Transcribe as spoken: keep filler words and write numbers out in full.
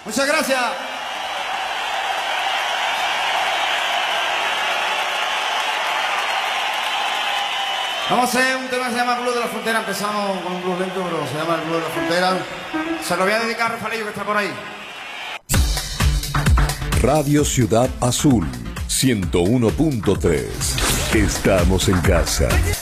Muchas gracias. Vamos a hacer un tema que se llama Blues de la Frontera. Empezamos con un blues lento, pero se llama el Blues de la Frontera. Se lo voy a dedicar a Rafaelillo, que está por ahí. Radio Ciudad Azul, ciento uno punto tres. Estamos en casa.